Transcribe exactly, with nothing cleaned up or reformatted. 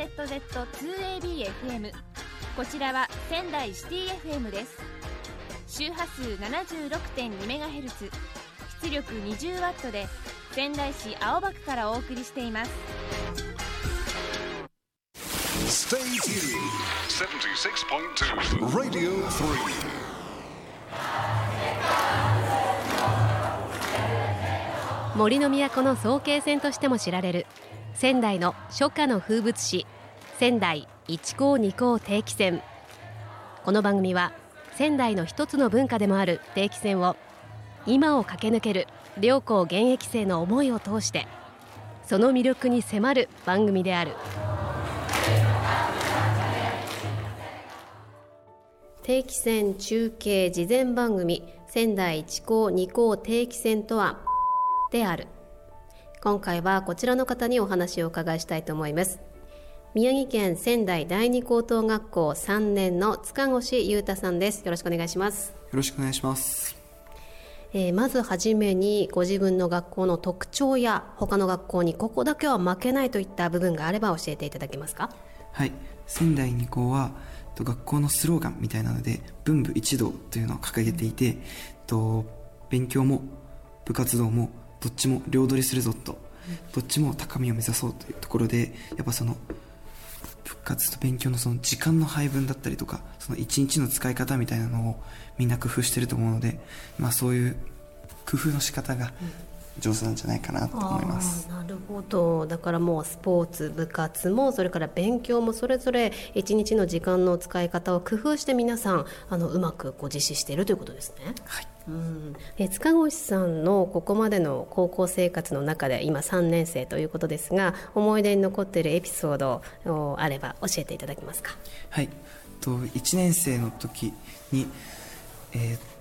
ゼットゼットツーエービーエフエム、 こちらは仙台シティ エフエム です。周波数 ななじゅうろくてんにメガヘルツ、 出力 にじゅうワット で仙台市青葉区からお送りしています。 Stay tuned セブンティーシックスポイントツー Radio スリー。 森の都の早慶線としても知られる仙台の初夏の風物詩、仙台一高二高定期船。この番組は仙台の一つの文化でもある定期船を今を駆け抜ける両校現役生の思いを通してその魅力に迫る番組である。定期船中継事前番組、仙台一高二高定期船とはである。今回はこちらの方にお話をお伺いしたいと思います。宮城県仙台第二高等学校さんねんの塚越裕太さんです。よろしくお願いします。 よろしくお願いします。 えー、まずはじめにご自分の学校の特徴や他の学校にここだけは負けないといった部分があれば教えていただけますか？ はい、仙台二高は学校のスローガンみたいなので文武一同というのを掲げていて、と勉強も部活動もどっちも両取りするぞと、どっちも高みを目指そうというところで、やっぱその部活と勉強のその時間の配分だったりとか、その一日の使い方みたいなのをみんな工夫してると思うので、まあ、そういう工夫の仕方が上手なんじゃないかなと思います。 あ、なるほど。だからもうスポーツ部活もそれから勉強もそれぞれ一日の時間の使い方を工夫して皆さんあのうまくこう実施しているということですね。 はい。 うん、え塚越さんのここまでの高校生活の中で今さんねん生ということですが、思い出に残っているエピソードあれば教えていただけますか？ はい、といちねん生の時に、えー